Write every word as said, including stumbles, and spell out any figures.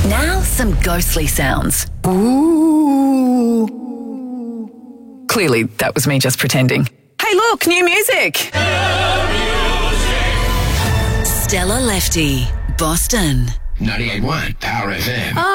Now, some ghostly sounds. Ooh. Clearly, that was me just pretending. Hey, look, new music! Stella Lefty, Boston. ninety-eight point one Power F M.